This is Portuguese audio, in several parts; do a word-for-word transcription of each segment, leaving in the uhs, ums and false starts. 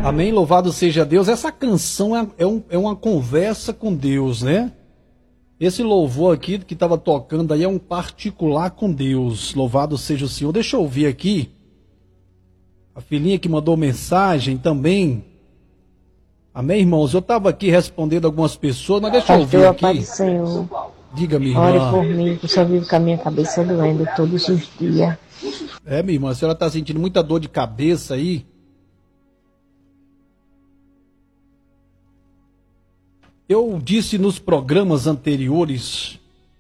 Amém? Louvado seja Deus. Essa canção é, é, um, é uma conversa com Deus, né? Esse louvor aqui que estava tocando aí é um particular com Deus. Louvado seja o Senhor. Deixa eu ouvir aqui. A filhinha que mandou mensagem também. Amém, irmãos? Eu estava aqui respondendo algumas pessoas, mas deixa eu ouvir aqui. Pai do Senhor. Diga, minha Ore irmã. por mim, que eu só vivo com a minha cabeça doendo todos os dias. É, minha irmã, a senhora está sentindo muita dor de cabeça aí? Eu disse nos programas anteriores,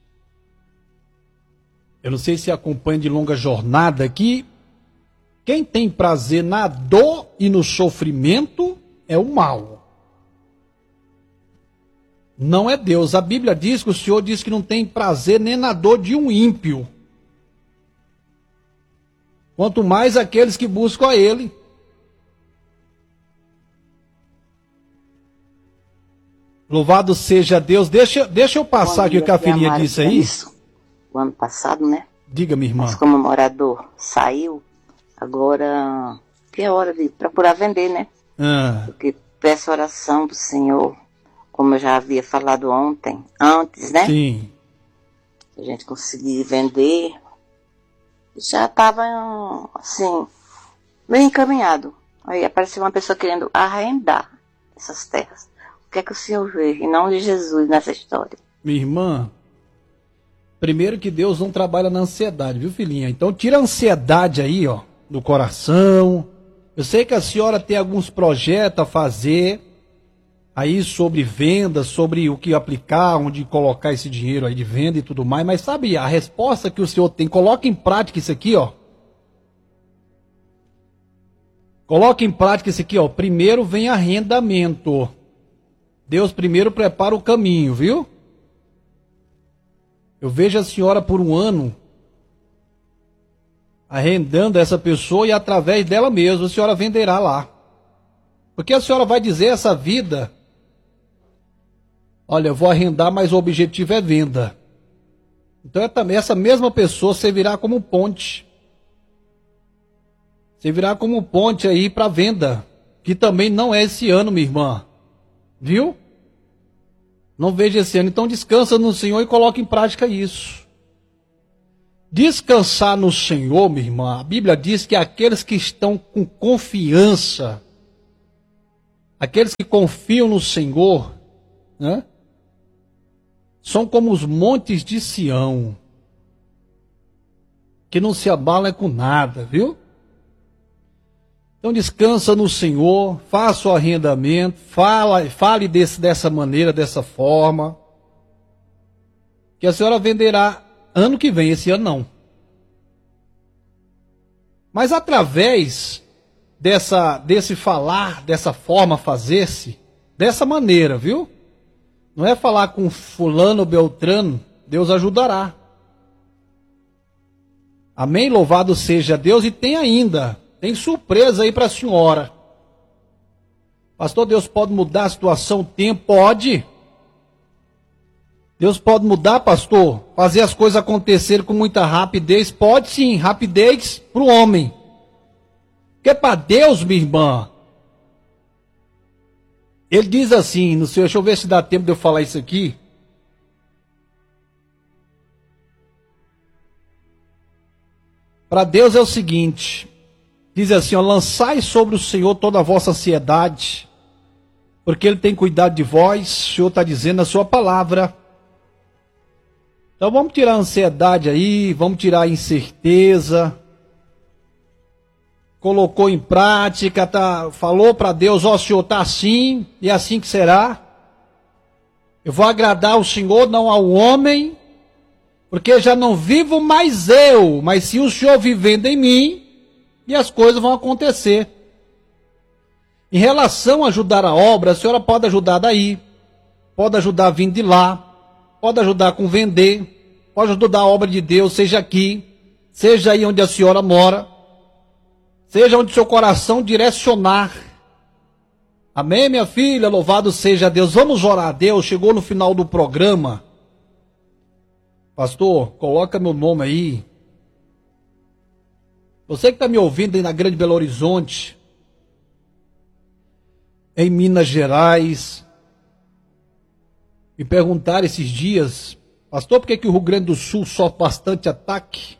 eu não sei se acompanha de longa jornada, que quem tem prazer na dor e no sofrimento é o mal. Não é Deus. A Bíblia diz que o Senhor diz que não tem prazer nem na dor de um ímpio. Quanto mais aqueles que buscam a Ele. Louvado seja Deus. Deixa, deixa eu passar aqui o que a filhinha disse aí. Isso, o ano passado, né? Diga, minha irmã. Mas como o morador saiu, agora que é hora de procurar vender, né? Ah. Porque peço oração do Senhor, como eu já havia falado ontem, antes, né? Sim. A gente conseguir vender. Já estava, assim, bem encaminhado. Aí apareceu uma pessoa querendo arrendar essas terras. O que é que o senhor vê, em nome de Jesus, nessa história? Minha irmã, primeiro que Deus não trabalha na ansiedade, viu, filhinha? Então tira a ansiedade aí, ó, do coração. Eu sei que a senhora tem alguns projetos a fazer aí sobre venda, sobre o que aplicar, onde colocar esse dinheiro aí de venda e tudo mais, mas sabe a resposta que o senhor tem? Coloque em prática isso aqui, ó. Coloque em prática isso aqui, ó. Primeiro vem arrendamento. Deus primeiro prepara o caminho, viu? Eu vejo a senhora por um ano arrendando essa pessoa e através dela mesma a senhora venderá lá. Porque a senhora vai dizer essa vida... Olha, eu vou arrendar, mas o objetivo é venda. Então é também essa mesma pessoa servirá como ponte. Servirá como ponte aí para venda. Que também não é esse ano, minha irmã. Viu? Não veja esse ano. Então descansa no Senhor e coloque em prática isso. Descansar no Senhor, minha irmã. A Bíblia diz que aqueles que estão com confiança, aqueles que confiam no Senhor, né? São como os montes de Sião, que não se abalam com nada, viu? Então descansa no Senhor, faça o arrendamento, fala, fale desse, dessa maneira, dessa forma, que a senhora venderá ano que vem, esse ano não. Mas através dessa, desse falar, dessa forma fazer-se, dessa maneira, viu? Não é falar com fulano, beltrano, Deus ajudará. Amém? Louvado seja Deus. E tem ainda, tem surpresa aí para a senhora. Pastor, Deus pode mudar a situação, o tempo? Pode. Deus pode mudar, pastor? Fazer as coisas acontecerem com muita rapidez? Pode sim, rapidez para o homem. Porque para Deus, minha irmã, Ele diz assim, no seu, deixa eu ver se dá tempo de eu falar isso aqui. Para Deus é o seguinte, diz assim, ó, lançai sobre o Senhor toda a vossa ansiedade, porque Ele tem cuidado de vós, o Senhor está dizendo a sua palavra. Então vamos tirar a ansiedade aí, vamos tirar a incerteza. Colocou em prática, tá, falou para Deus, ó, Senhor, está assim, e é assim que será. Eu vou agradar ao Senhor, não ao homem, porque já não vivo mais eu, mas sim o Senhor vivendo em mim, e as coisas vão acontecer. Em relação a ajudar a obra, a senhora pode ajudar daí, pode ajudar vindo de lá, pode ajudar com vender, pode ajudar a obra de Deus, seja aqui, seja aí onde a senhora mora, seja onde seu coração direcionar. Amém, minha filha? Louvado seja Deus. Vamos orar a Deus. Chegou no final do programa. Pastor, coloca meu nome aí. Você que está me ouvindo aí na Grande Belo Horizonte, em Minas Gerais. Me perguntaram esses dias, pastor, por que, que o Rio Grande do Sul sofre bastante ataque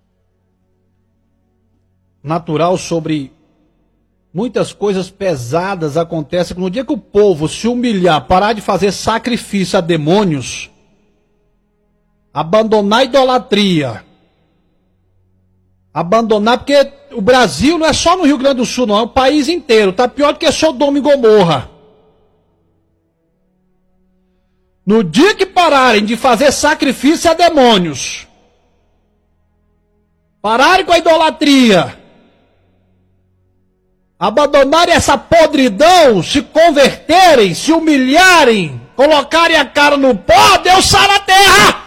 natural sobre muitas coisas pesadas acontecem. No dia que o povo se humilhar, parar de fazer sacrifício a demônios, abandonar a idolatria, abandonar, porque o Brasil não é só no Rio Grande do Sul, não, é o país inteiro, está pior do que Sodoma e Gomorra. No dia que pararem de fazer sacrifício a demônios, pararem com a idolatria, abandonarem essa podridão, se converterem, se humilharem, colocarem a cara no pó, Deus sara a terra.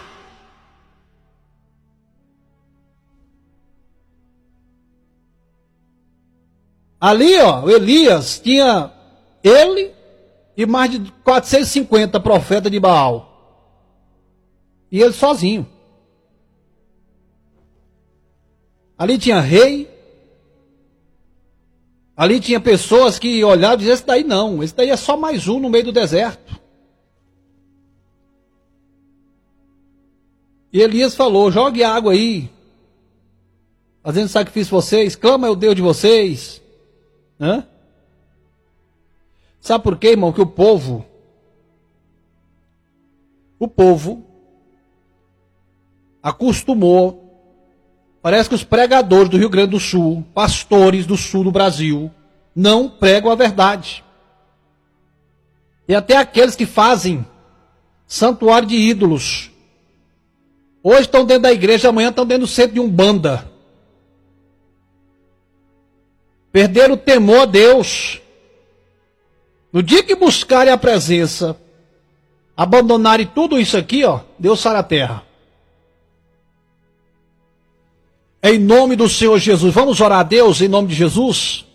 Ali, ó, Elias tinha ele e mais de quatrocentos e cinquenta profetas de Baal. E ele sozinho. Ali tinha rei. Ali tinha pessoas que olhavam e diziam, esse daí não, esse daí é só mais um no meio do deserto. E Elias falou, jogue água aí, fazendo sacrifício vocês, clama ao Deus de vocês. Hã? Sabe por quê, irmão? Que o povo, o povo acostumou. Parece que os pregadores do Rio Grande do Sul, pastores do sul do Brasil, não pregam a verdade. E até aqueles que fazem santuário de ídolos, hoje estão dentro da igreja, amanhã estão dentro do centro de Umbanda. Perderam o temor a Deus. No dia que buscarem a presença, abandonarem tudo isso aqui, ó, Deus sara a terra. Em nome do Senhor Jesus, vamos orar a Deus em nome de Jesus?